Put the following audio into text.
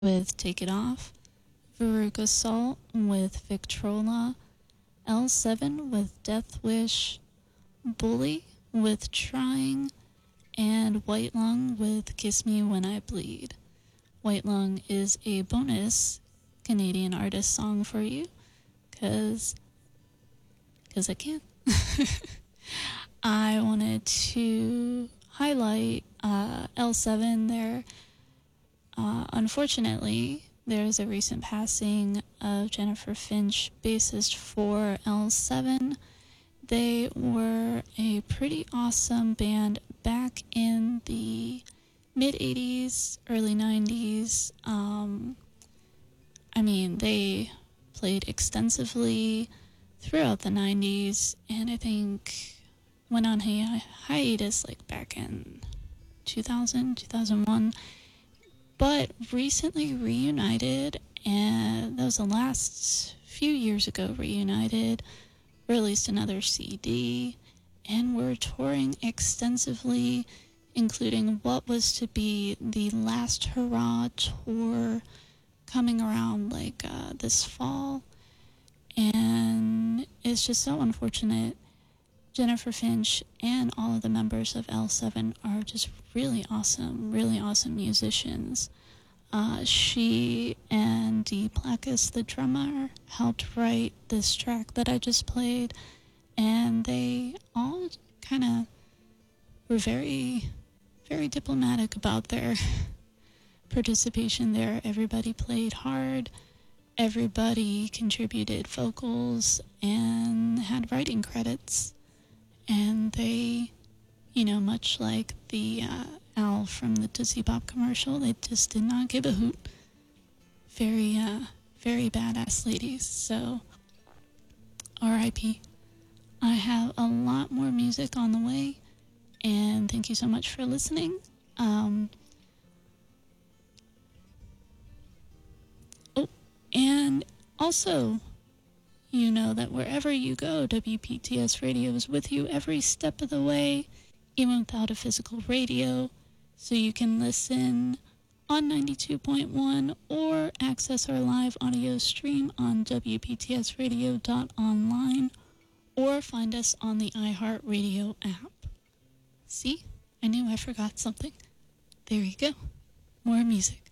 with Take It Off, Veruca Salt with Victrola, L7 with Death Wish, Bully with Trying, and White Lung with Kiss Me When I Bleed. White Lung is a bonus Canadian artist song for you, cause I can. I wanted to highlight L7 there. Unfortunately, there's a recent passing of Jennifer Finch, bassist for L7. They were a pretty awesome band back in the mid-80s, early 90s. They played extensively throughout the 90s, and I think went on hiatus like back in 2000, 2001, but recently reunited, and that was the last few years ago, reunited, released another CD, and were touring extensively, including what was to be the Last Hurrah tour coming around this fall. And it's just so unfortunate. Jennifer Finch and all of the members of L7 are just really awesome musicians. She and Dee Placus, the drummer, helped write this track that I just played, and they all kind of were very, very diplomatic about their participation there. Everybody played hard. Everybody contributed vocals and had writing credits. And they, much like the Al from the Tootsie Pop commercial, they just did not give a hoot. Very, very badass ladies. So, R.I.P. I have a lot more music on the way, and thank you so much for listening. And also, you know that wherever you go, WPTS Radio is with you every step of the way, even without a physical radio. So you can listen on 92.1 or access our live audio stream on WPTSradio.online or find us on the iHeartRadio app. See? I knew I forgot something. There you go. More music.